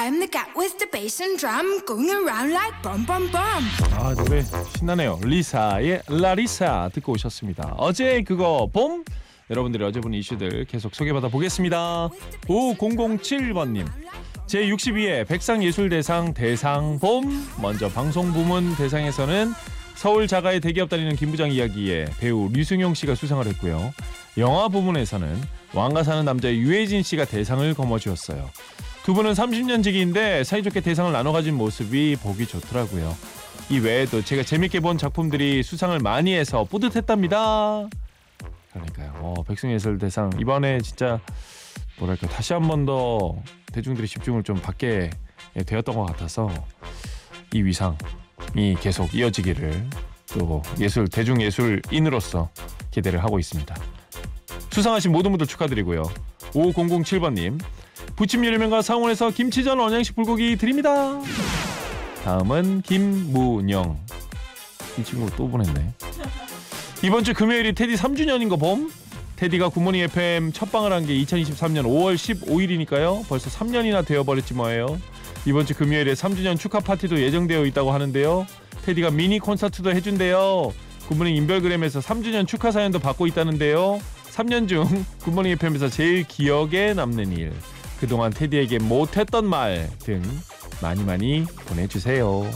I'm the cat with the bass and drum going around like bum bum bum. 아, 노래 신나네요. 리사의 라리사 듣고 오셨습니다. 어제 그거 봄? 여러분들이 어제 본 이슈들 계속 소개받아 보겠습니다. 5007번님, 제62회 백상예술대상 대상 봄. 먼저 방송 부문 대상에서는 서울 자가의 대기업 다니는 김부장 이야기에 배우 류승용 씨가 수상을 했고요. 영화 부문에서는 왕가 사는 남자의 유해진 씨가 대상을 거머쥐었어요. 두 분은 30년 지기인데 사이좋게 대상을 나눠 가진 모습이 보기 좋더라고요. 이 외에도 제가 재밌게 본 작품들이 수상을 많이 해서 뿌듯했답니다. 그러니까요. 백상예술대상 이번에 진짜 뭐랄까 다시 한 번 더 대중들의 집중을 좀 받게 되었던 것 같아서 이 위상이 계속 이어지기를 또 대중예술인으로서 기대를 하고 있습니다. 수상하신 모든 분들 축하드리고요. 5007번님, 부침 열매과 상온에서 김치전 언양식 불고기 드립니다. 다음은 김무영. 이 친구 또 보냈네. 이번 주 금요일이 테디 3주년인 거 봄? 테디가 굿모닝 FM 첫방을 한 게 2023년 5월 15일이니까요. 벌써 3년이나 되어버렸지 뭐예요. 이번 주 금요일에 3주년 축하 파티도 예정되어 있다고 하는데요. 테디가 미니 콘서트도 해준대요. 굿모닝 인별그램에서 3주년 축하 사연도 받고 있다는데요. 3년 중 굿모닝 FM에서 제일 기억에 남는 일, 그동안 테디에게 못했던 말 등 많이 보내주세요.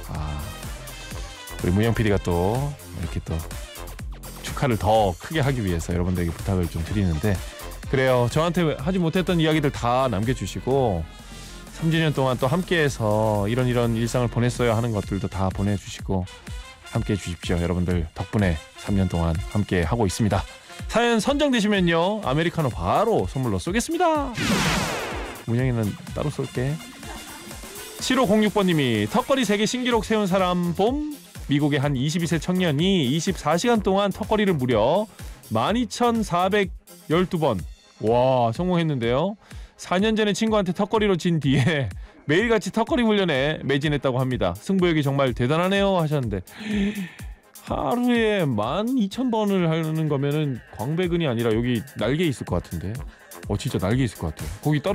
우리 문영 PD가 또 이렇게 또 축하를 더 크게 하기 위해서 여러분들에게 부탁을 좀 드리는데, 그래요. 저한테 하지 못했던 이야기들 다 남겨주시고 3주년 동안 또 함께해서 이런 일상을 보냈어요 하는 것들도 다 보내주시고 함께해 주십시오. 여러분들 덕분에 3년 동안 함께 하고 있습니다. 사연 선정되시면요, 아메리카노 바로 선물로 쏘겠습니다. 문영이는 따로 쏠게. 7506번님이 턱걸이 세계 신기록 세운 사람 봄. 미국의 한 22세 청년이 24시간 동안 턱걸이를 무려 12,412번 와 성공했는데요. 4년 전에 친구한테 턱걸이로 진 뒤에 매일같이 턱걸이 훈련에 매진했다고 합니다. 승부욕이 정말 대단하네요 하셨는데, 하루에 12,000번을 하는 거면은 광배근이 아니라 여기 날개 있을 것 같은데. 진짜 날개 있을 것 같아요. 거기 따로